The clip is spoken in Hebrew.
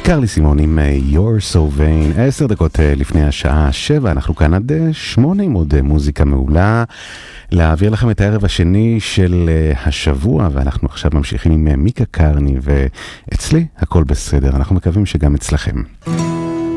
קרלי סימון עם You're So Vain, 10 דקות לפני השעה 7, אנחנו כאן עד 8 עם עוד מוזיקה מעולה, להעביר לכם את הערב השני של השבוע, ואנחנו עכשיו ממשיכים עם מיקה קרני, ואצלי הכל בסדר, אנחנו מקווים שגם אצלכם.